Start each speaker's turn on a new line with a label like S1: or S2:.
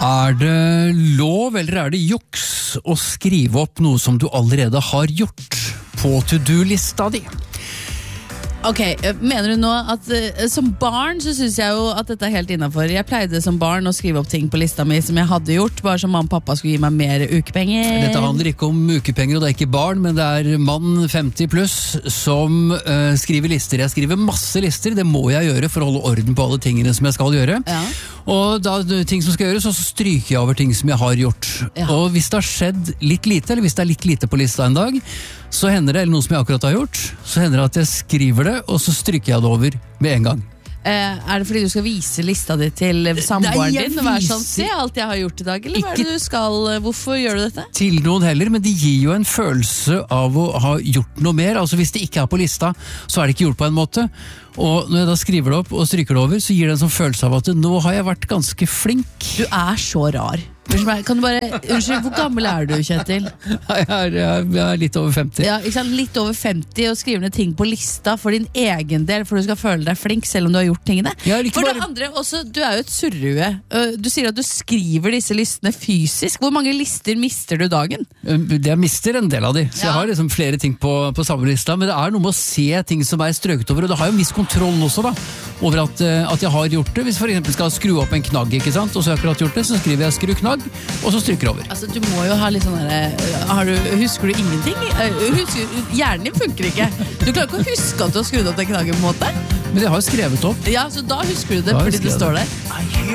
S1: Er det lov eller er det juks å skrive opp noe som du allerede har gjort på to-do-lista di?
S2: Ok, mener du nå at som barn så synes jeg jo at dette er helt innenfor. Jeg pleide som barn å skrive opp ting på lista mi som jeg hadde gjort, bare så mamma og pappa skulle gi meg mer ukepenger.
S1: Dette handler ikke om ukepenger, og det er ikke barn, men det er mann 50 pluss som skriver lister. Jeg skriver masse lister, det må jeg gjøre for å holde orden på alle tingene som jeg skal gjøre.
S2: Ja.
S1: Og da ting som skal gjøres, så stryker jeg over ting som jeg har gjort.
S2: Ja.
S1: Og hvis det har skjedd litt lite, eller hvis det er litt lite på lista en dag, så hender det, eller noe som jeg akkurat har gjort, så hender det at jeg skriver det, og så stryker jeg det over med en gang.
S2: Er det fordi du skal vise lista di til samboeren din og være sånn, se alt jeg har gjort i dag, eller hva er det du skal, hvorfor gjør du dette?
S1: Til noen heller, men det gir jo en følelse av å ha gjort noe mer. Altså hvis det ikke er på lista, så er det ikke gjort på en måte. Og når jeg da skriver det opp og stryker det over, så gir det en sånn følelse av at nå har jeg vært ganske flink.
S2: Du er så rar. Kan du bare, unnskyld, hvor gammel er du, Kjetil?
S1: Jeg er litt over 50.
S2: Ja, ikke sant? Litt over 50 og skriver ned ting på lista for din egen del, for du skal føle deg flink selv om du har gjort tingene. For det andre, også, du er jo et surrue. Du sier at du skriver disse listene fysisk. Hvor mange lister mister du dagen?
S1: Jeg mister en del av de, så jeg har liksom flere ting på samme lista, men det er noe med å se ting som er strøket over, og det har jo en viss kontroll også da, over at jeg har gjort det. Hvis for eksempel skal skru opp en knagg, ikke sant, og så har jeg akkurat gjort det, så skriver jeg skru knagg, og så stryker over.
S2: Altså, du må jo ha litt sånn husker du ingenting? Hjernen din funker ikke. Du klarer ikke å huske at du har skrudd opp den knaggen på en måte.
S1: Men jeg har skrevet opp.
S2: Ja, så da husker du det fordi det står der.